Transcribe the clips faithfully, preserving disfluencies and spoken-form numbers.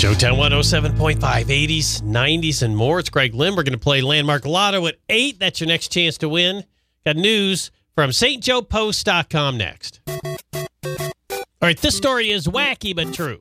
Joetown one oh seven point five, eighties, nineties, and more. It's Greg Lynn. We're going to play Landmark Lotto at eight. That's your next chance to win. Got news from St Joe Post dot com next. All right, this story is wacky but true.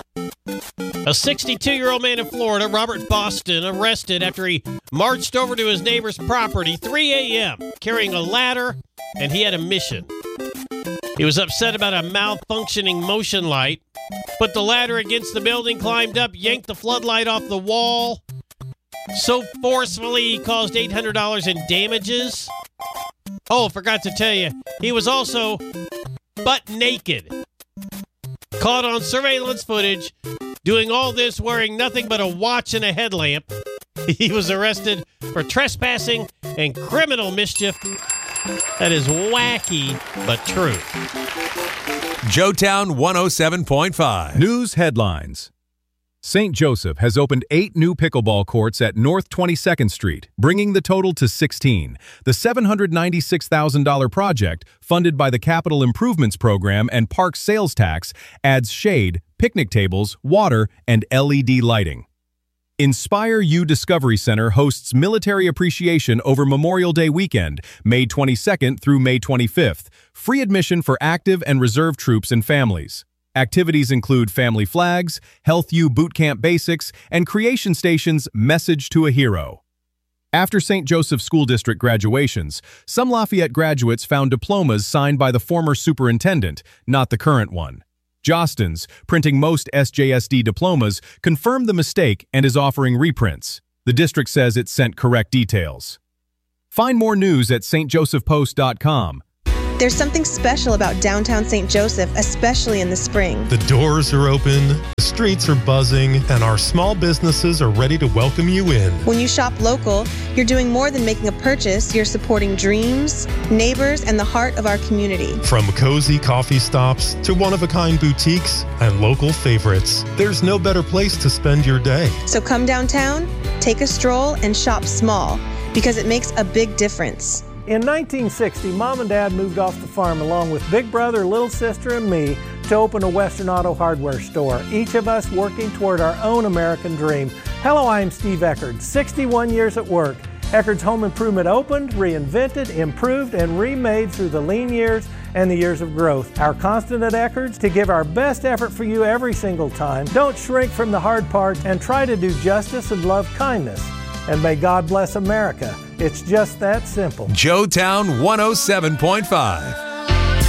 A sixty-two-year-old man in Florida, Robert Boston, arrested after he marched over to his neighbor's property three a.m. carrying a ladder, and he had a mission. He was upset about a malfunctioning motion light, put the ladder against the building, climbed up, yanked the floodlight off the wall so forcefully he caused eight hundred dollars in damages. Oh, forgot to tell you, he was also butt naked. Caught on surveillance footage, doing all this wearing nothing but a watch and a headlamp. He was arrested for trespassing and criminal mischief. That is wacky, but true. Joetown one oh seven point five. News headlines. Saint Joseph has opened eight new pickleball courts at North twenty-second Street, bringing the total to sixteen. The seven hundred ninety-six thousand dollars project, funded by the Capital Improvements Program and Park Sales Tax, adds shade, picnic tables, water, and L E D lighting. Inspire U Discovery Center hosts Military Appreciation over Memorial Day weekend, May twenty-second through May twenty-fifth. Free admission for active and reserve troops and families. Activities include Family Flags, Health U Boot Camp Basics, and Creation Station's Message to a Hero. After Saint Joseph School District graduations, some Lafayette graduates found diplomas signed by the former superintendent, not the current one. Jostens, printing most S J S D diplomas, confirmed the mistake and is offering reprints. The district says it sent correct details. Find more news at st joseph post dot com. There's something special about downtown Saint Joseph, especially in the spring. The doors are open, the streets are buzzing, and our small businesses are ready to welcome you in. When you shop local, you're doing more than making a purchase. You're supporting dreams, neighbors, and the heart of our community. From cozy coffee stops to one-of-a-kind boutiques and local favorites, there's no better place to spend your day. So come downtown, take a stroll, and shop small, because it makes a big difference. In nineteen sixty, Mom and Dad moved off the farm along with Big Brother, Little Sister, and me to open a Western Auto Hardware store, each of us working toward our own American dream. Hello, I'm Steve Eckerd, sixty-one years at work. Eckerd's Home Improvement opened, reinvented, improved, and remade through the lean years and the years of growth. Our constant at Eckerd's to give our best effort for you every single time. Don't shrink from the hard parts and try to do justice and love kindness. And may God bless America. It's just that simple. Joetown one oh seven point five.